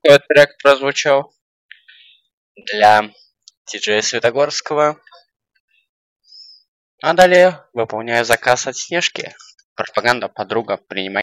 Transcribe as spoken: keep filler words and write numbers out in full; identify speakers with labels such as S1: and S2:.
S1: Этот трек прозвучал для диджея Светогорского. А далее выполняю заказ от Снежки. Пропаганда, подруга, принимай.